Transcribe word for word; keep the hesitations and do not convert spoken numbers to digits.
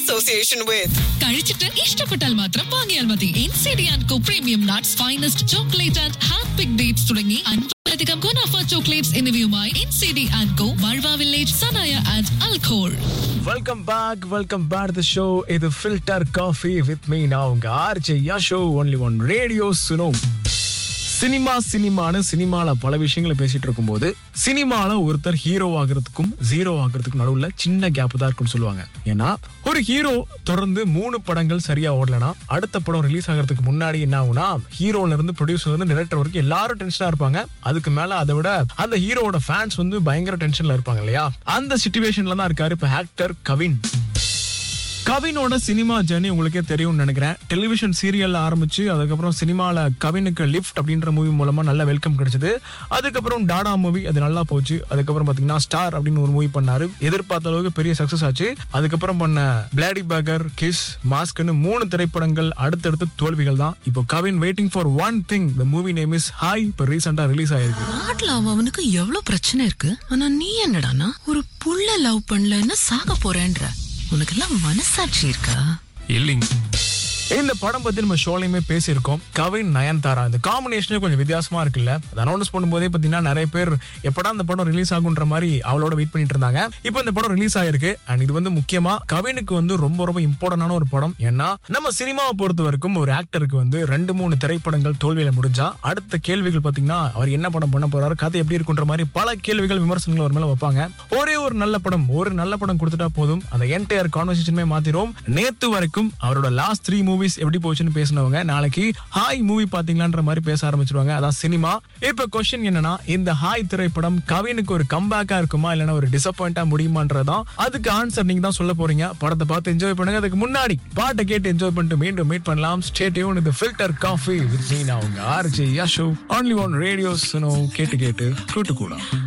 association with. കഴിച്ചിട്ട് ഇഷ്ടപ്പെട്ടാൽ മാത്രം വാങ്ങിയാൽ മതി. N C D and co premium nuts, finest chocolate and hand pick dates തുടങ്ങി അൻപതിലധികം ഗുണാഫ ചോക്ലേറ്റ്സ് എന്നിവയുമായി N C D and co, വാഴ്വ village, Sanaya and അൽഖോൾ. Welcome back, welcome back to the show. It's Filter Coffee with me now. உங்க RJ Yasho, only on Radio Suno. Cinema சினிமானு சினிமால பல விஷயங்களை பேசிட்டு இருக்கும்போது சினிமால ஒருத்தர் ஹீரோ ஆகிறதுக்கும் ஜீரோ ஆகிறதுக்கும் நடுவுல சின்ன கேப் தான் இருக்குன்னு சொல்லுவாங்க. ஏன்னா ஒரு ஹீரோ தொடர்ந்து மூணு படங்கள் சரியா ஓடலனா அடுத்த படம் ரிலீஸ் ஆகிறதுக்கு முன்னாடி என்ன ஆகுனா, ஹீரோல இருந்து ப்ரொடியூசர் இருந்து டைரக்டர் வரைக்கும் எல்லாரும் டென்ஷனா இருப்பாங்க. அதுக்கு மேல அதை விட அந்த ஹீரோவோட ஃபேன்ஸ் வந்து பயங்கர டென்ஷன்ல இருப்பாங்க இல்லையா? அந்த சிச்சுவேஷன்ல தான் இருக்காரு இப்ப ஆக்டர் கவின். கவினோட சினிமா ஜர்னி உங்களுக்கே தெரியும்னு நினைக்கிறேன். டெலிவிஷன் சீரியல்ல ஆரம்பிச்சு அதுக்கப்புறம் சினிமால கவினுக்கு லிஃப்ட் அப்படின்ற மூவி மூலமா நல்ல வெல்கம் கிடைச்சது. அதுக்கப்புறம் டாடா மூவி அது நல்லா போச்சு. அதுக்கப்புறம் பாத்தீங்கன்னா ஸ்டார் அப்படின்னு ஒரு மூவி பண்ணாரு, எதிர்பார்த்த அளவுக்கு பெரிய சக்சஸ் ஆச்சு. அதுக்கப்புறம் பண்ண பிளாடி பேக்கர், கிஸ், மாஸ்க்னு மூணு திரைப்படங்கள் அடுத்தடுத்து தோல்விகள் தான். இப்போ Kavin waiting for one thing. The movie name is hi. இப்போ ரீசெண்டா ரிலீஸ் ஆயிருக்கு. நாட்டுல அவனுக்கு எவ்வளவு பிரச்சனை இருக்கு, ஆனா நீ என்னடானா ஒரு புள்ள லவ் பண்ணலன்னா சாக போறேன்ற. உனக்கெல்லாம் மனசாட்சி இருக்கா? இல்லைங்க. இந்த படம் பத்தி நம்ம ஷோலையுமே பேசியிருக்கோம். கவின், நயன்தாரா இந்த காம்பினேஷனே கொஞ்சம் வித்தியாசமா இருக்குல்ல? அதை அனௌன்ஸ் பண்ணும்போதே பாத்தீங்கன்னா நிறைய பேர் எப்படா இந்த படம் ரிலீஸ் ஆகுன்ற மாதிரி அவளோட வெயிட் பண்ணிட்டு இருந்தாங்க. இப்போ இந்த படம் ரிலீஸ் ஆயிருக்கு. அண்ட் இது வந்து முக்கியமா கவினுக்கு வந்து ரொம்ப ரொம்ப இம்பார்ட்டன்டான ஒரு படம். ஏன்னா நம்ம சினிமாவை பொறுத்த வரைக்கும் ஒரு ஆக்டருக்கு வந்து ரெண்டு மூணு திரைப்படங்கள் தோல்வியில முடிஞ்சா அடுத்த கேள்விகள் பாத்தீங்கன்னா அவர் என்ன படம் பண்ண போறாரு, கதை எப்படி இருக்குன்ற மாதிரி பல கேள்விகள் விமர்சனங்கள் ஒரு மேல வைப்பாங்க. ஒரே ஒரு நல்ல படம் ஒரு நல்ல படம் கொடுத்துட்டா போதும், அந்த என்டையர் கான்வர்சேஷனுமே மாத்திரும். நேத்து வரைக்கும் அவரோட லாஸ்ட் த்ரீ மூவிஸ் எப்படி போச்சுன்னு பேசினவங்க நாளைக்கு ஹாய் மூவி பாத்தீங்களான்ற மாதிரி பேச ஆரம்பிச்சிருவாங்க. அதான் சினிமா. இப்ப क्वेश्चन என்னன்னா, இந்த ஹாய் திரைப்படம் கவினுக்கு ஒரு கம்பேக்கா இருக்குமா இல்லனா ஒரு டிசப்பாயிண்டா முடியுமான்றதான். அதுக்கு ஆன்சர் நீங்க தான் சொல்ல போறீங்க. படத்தை பார்த்து என்ஜாய் பண்ணுங்க. அதுக்கு முன்னாடி பாட்டை கேட்டு என்ஜாய் பண்ணிட்டு மீண்டும் மீட் பண்ணலாம். Stay tune with filter coffee with me நான் உங்க RJ Yasho, only on Radio Suno. கேட்டு கேட்டு கூட்டு கூட.